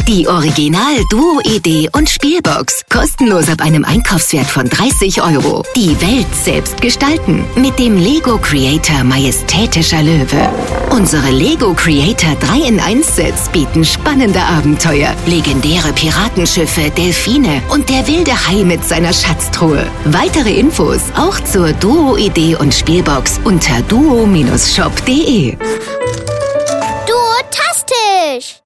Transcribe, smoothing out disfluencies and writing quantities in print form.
Die Original Duo-Idee und Spielbox. Kostenlos ab einem Einkaufswert von 30 €. Die Welt selbst gestalten. Mit dem Lego Creator Majestätischer Löwe. Unsere Lego Creator 3-in-1-Sets bieten spannende Abenteuer, legendäre Piratenschiffe, Delfine und der wilde Hai mit seiner Schatztruhe. Weitere Infos auch zur Duo-Idee und Spielbox unter duo-shop.de. Duotastisch!